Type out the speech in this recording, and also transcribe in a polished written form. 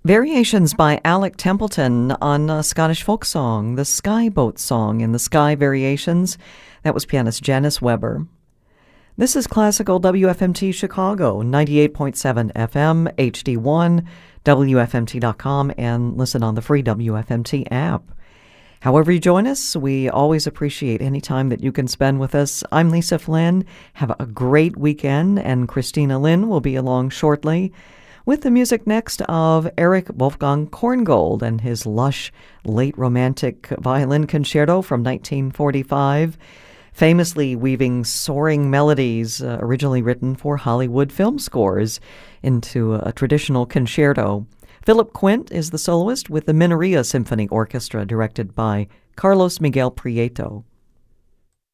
Variations by Alec Templeton on a Scottish folk song, the Sky Boat Song in the Sky Variations. That was pianist Janice Weber. This is Classical WFMT Chicago, 98.7 FM, HD1, WFMT.com, and listen on the free WFMT app. However you join us, we always appreciate any time that you can spend with us. I'm Lisa Flynn. Have a great weekend, and Christina Lynn will be along shortly with the music next of Eric Wolfgang Korngold and his lush late romantic violin concerto from 1945, famously weaving soaring melodies originally written for Hollywood film scores into a traditional concerto. Philip Quint is the soloist with the Minoria Symphony Orchestra, directed by Carlos Miguel Prieto.